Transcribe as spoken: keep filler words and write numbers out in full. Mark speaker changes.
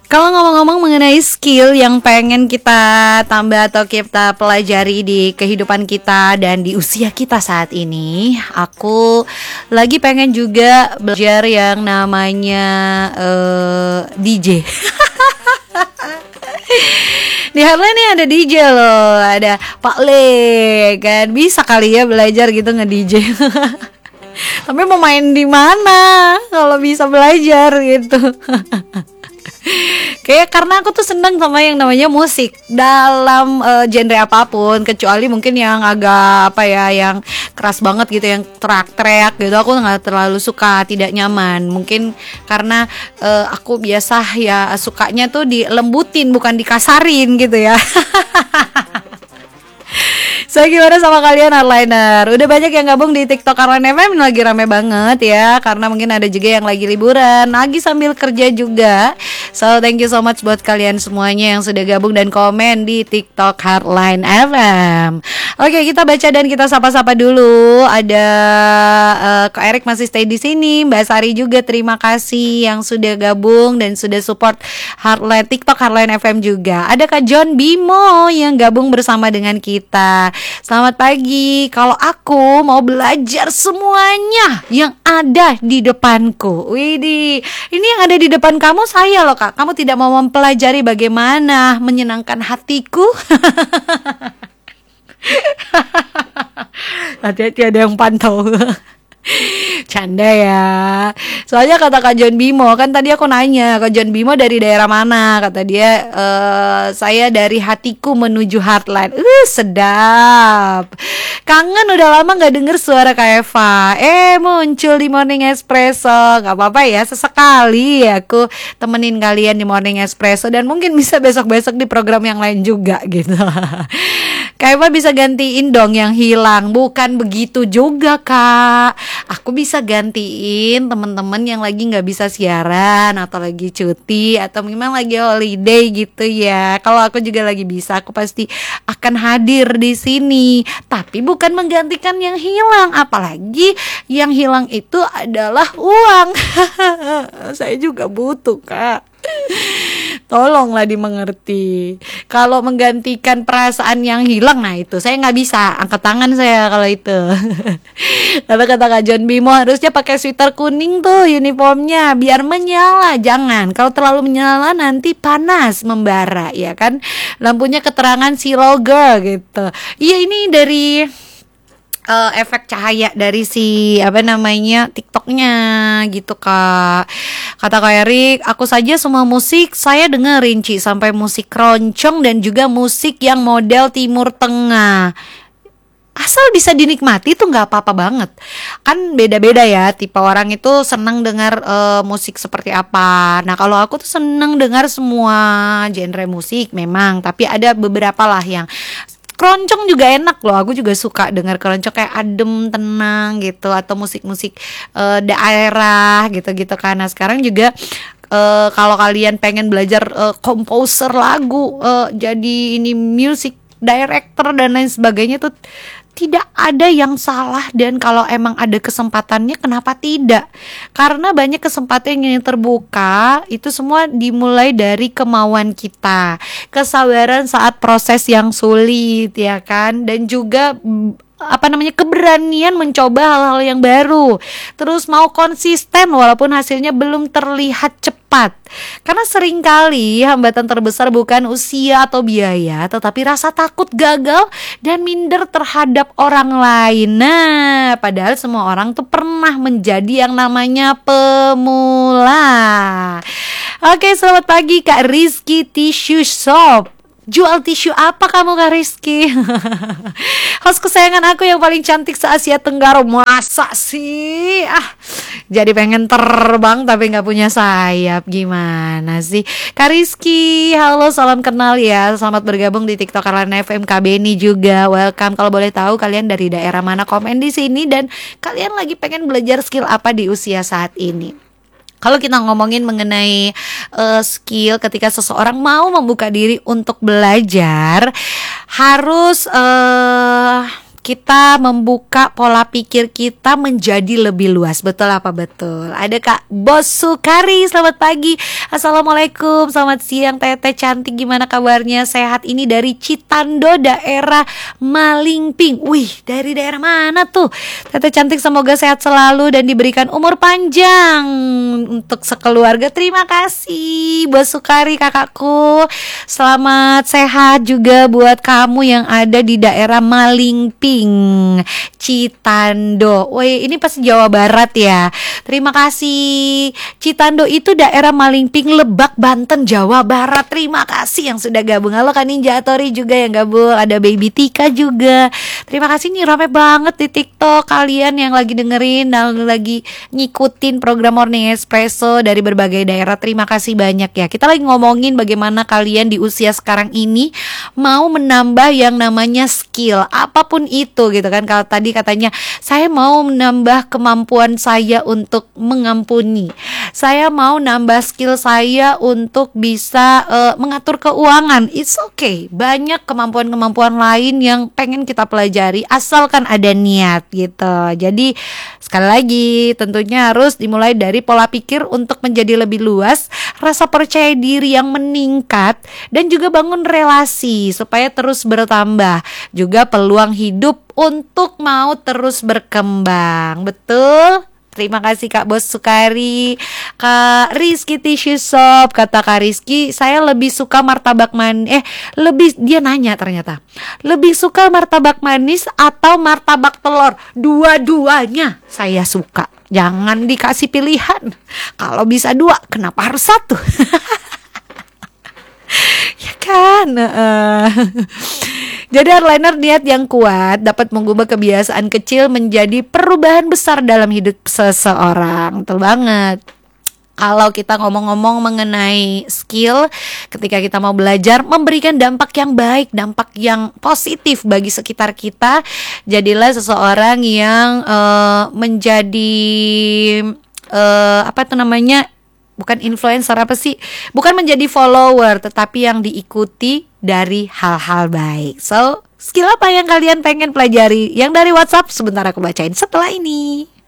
Speaker 1: Kalau ngomong-ngomong mengenai skill yang pengen kita tambah atau kita pelajari di kehidupan kita dan di usia kita saat ini, aku lagi pengen juga belajar yang namanya uh, D J. Di Heartline nih ada D J loh, ada Pak Le kan, bisa kali ya belajar gitu nge-D J. Tapi mau main di mana kalau bisa belajar gitu. Kayak karena aku tuh seneng sama yang namanya musik dalam uh, genre apapun, kecuali mungkin yang agak apa ya, yang keras banget gitu, yang teriak-teriak gitu, aku nggak terlalu suka, tidak nyaman. Mungkin karena uh, aku biasa ya sukanya tuh dilembutin bukan dikasarin gitu ya. So gimana sama kalian Heartliner? Udah banyak yang gabung di TikTok Heartline F M, lagi rame banget ya, karena mungkin ada juga yang lagi liburan, lagi sambil kerja juga. So thank you so much buat kalian semuanya yang sudah gabung dan komen di TikTok Heartline F M. Oke, kita baca dan kita sapa-sapa dulu. Ada uh, Kak Erik masih stay di sini, Mbak Sari juga terima kasih yang sudah gabung dan sudah support Heartline TikTok Heartline F M juga. Ada Kak John Bimo yang gabung bersama dengan kita. Selamat pagi. Kalau aku mau belajar semuanya yang ada di depanku. Widih, ini yang ada di depan kamu saya loh Kak. Kamu tidak mau mempelajari bagaimana menyenangkan hatiku? Hati-hati ada yang pantau. Canda ya. Soalnya kata Kak John Bimo, kan tadi aku nanya Kak John Bimo dari daerah mana. Kata dia e, saya dari hatiku menuju Heartline. Uh sedap. Kangen udah lama gak denger suara Kak Eva. Eh muncul di Morning Espresso. Gak apa-apa ya, sesekali aku temenin kalian di Morning Espresso, dan mungkin bisa besok-besok di program yang lain juga gitu. Kak Eva bisa gantiin dong yang hilang. Bukan begitu juga Kak, aku bisa gantiin teman-teman yang lagi nggak bisa siaran atau lagi cuti atau memang lagi holiday gitu ya. Kalau aku juga lagi bisa, aku pasti akan hadir di sini. Tapi bukan menggantikan yang hilang, apalagi yang hilang itu adalah uang. Saya juga butuh Kak. Tolonglah dimengerti. Kalau menggantikan perasaan yang hilang, nah itu saya nggak bisa, angkat tangan saya kalau itu. Tapi kata Kak John Bimo harusnya pakai sweater kuning tuh uniformnya biar menyala. Jangan, kalau terlalu menyala nanti panas membara ya kan. Lampunya keterangan Zero Girl gitu. Iya, ini dari Uh, efek cahaya dari si apa namanya TikToknya gitu Kak. Kata Kak Erik, aku saja semua musik saya dengerin Ci, sampai musik keroncong dan juga musik yang model Timur Tengah. Asal bisa dinikmati tuh nggak apa-apa banget. Kan beda-beda ya, tipe orang itu senang dengar uh, musik seperti apa. Nah kalau aku tuh senang dengar semua genre musik memang, tapi ada beberapa lah yang keroncong juga enak loh, aku juga suka dengar keroncong, kayak adem, tenang gitu, atau musik-musik uh, daerah gitu-gitu kan. Nah sekarang juga uh, kalau kalian pengen belajar uh, komposer lagu, uh, jadi ini music director dan lain sebagainya tuh tidak ada yang salah, dan kalau emang ada kesempatannya kenapa tidak? Karena banyak kesempatan yang terbuka, itu semua dimulai dari kemauan kita, kesabaran saat proses yang sulit ya kan, dan juga apa namanya keberanian mencoba hal-hal yang baru, terus mau konsisten walaupun hasilnya belum terlihat cepat. Karena seringkali hambatan terbesar bukan usia atau biaya, tetapi rasa takut gagal dan minder terhadap orang lain. Nah, padahal semua orang tuh pernah menjadi yang namanya pemula. Oke, selamat pagi Kak Rizky Tissue Shop. Jual tisu apa kamu Kak Rizky? Host kesayangan aku yang paling cantik se-Asia Tenggara. Masa sih? Ah, jadi pengen terbang tapi gak punya sayap. Gimana sih? Kak Rizky, halo, salam kenal ya. Selamat bergabung di TikTok Heartline F M. Kak Beni juga, welcome. Kalau boleh tahu kalian dari daerah mana, komen di sini. Dan kalian lagi pengen belajar skill apa di usia saat ini? Kalau kita ngomongin mengenai uh, skill ketika seseorang mau membuka diri untuk belajar, harus uh, kita membuka pola pikir kita menjadi lebih luas. Betul apa betul? Ada Kak Bos Sukari, selamat pagi. Assalamualaikum, selamat siang Teteh cantik, gimana kabarnya? Sehat, ini dari Citando, daerah Malingping. Wih, dari daerah mana tuh? Teteh cantik semoga sehat selalu dan diberikan umur panjang untuk sekeluarga. Terima kasih Bos Sukari kakakku. Selamat sehat juga buat kamu yang ada di daerah Malingping, Citando. Woi, ini pasti Jawa Barat ya. Terima kasih. Citando itu daerah Malingping, Lebak, Banten, Jawa Barat. Terima kasih yang sudah gabung. Halo Kak Ninja Tori juga yang gabung. Ada Baby Tika juga. Terima kasih nih, rame banget di TikTok kalian yang lagi dengerin dan lagi ngikutin program Morning Espresso dari berbagai daerah. Terima kasih banyak ya. Kita lagi ngomongin bagaimana kalian di usia sekarang ini mau menambah yang namanya skill, apapun itu gitu kan. Kalau tadi katanya saya mau menambah kemampuan saya untuk mengampuni, saya mau nambah skill saya untuk bisa uh, mengatur keuangan. It's okay, banyak kemampuan-kemampuan lain yang pengen kita pelajari asalkan ada niat gitu. Jadi sekali lagi tentunya harus dimulai dari pola pikir untuk menjadi lebih luas, rasa percaya diri yang meningkat, dan juga bangun relasi supaya terus bertambah, juga peluang hidup untuk mau terus berkembang. Betul? Terima kasih Kak Bos Sukari. Kak Rizky Tissue Shop, kata Kak Rizky, saya lebih suka martabak manis. Eh, lebih dia nanya ternyata. Lebih suka martabak manis atau martabak telur? Dua-duanya saya suka. Jangan dikasih pilihan. Kalau bisa dua, kenapa harus satu? Ya kan? Uh. Jadi hardliner, niat yang kuat dapat mengubah kebiasaan kecil menjadi perubahan besar dalam hidup seseorang. Betul banget. Kalau kita ngomong-ngomong mengenai skill, ketika kita mau belajar, memberikan dampak yang baik, dampak yang positif bagi sekitar kita, jadilah seseorang yang uh, menjadi uh, apa itu namanya, bukan influencer, apa sih, bukan menjadi follower, tetapi yang diikuti dari hal-hal baik. So, skill apa yang kalian pengen pelajari? Yang dari WhatsApp sebentar aku bacain setelah ini.